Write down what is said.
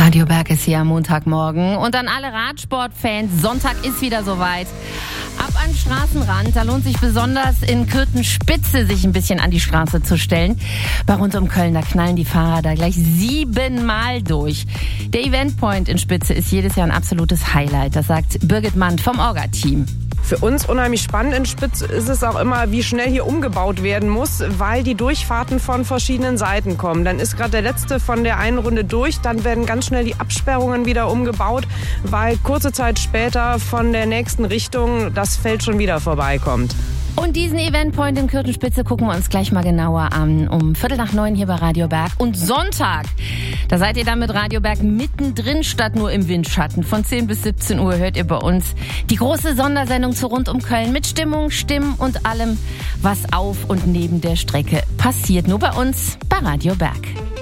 Radio Berg ist hier am Montagmorgen und an alle Radsportfans, Sonntag ist wieder soweit. Ab an den Straßenrand, da lohnt sich besonders in Kürten-Spitze sich ein bisschen an die Straße zu stellen. Bei rund um Köln, da knallen die Fahrer da gleich 7-mal durch. Der Eventpoint in Spitze ist jedes Jahr ein absolutes Highlight, das sagt Birgit Mann vom Orga-Team. Für uns unheimlich spannend in Spitz ist es auch immer, wie schnell hier umgebaut werden muss, weil die Durchfahrten von verschiedenen Seiten kommen. Dann ist gerade der letzte von der einen Runde durch, dann werden ganz schnell die Absperrungen wieder umgebaut, weil kurze Zeit später von der nächsten Richtung das Feld schon wieder vorbeikommt. Und diesen Eventpoint in Kürtenspitze gucken wir uns gleich mal genauer an. Um 8:45 hier bei Radio Berg. Und Sonntag, da seid ihr dann mit Radio Berg mittendrin statt nur im Windschatten. Von 10 bis 17 Uhr hört ihr bei uns die große Sondersendung zu Rund um Köln mit Stimmung, Stimmen und allem, was auf und neben der Strecke passiert. Nur bei uns bei Radio Berg.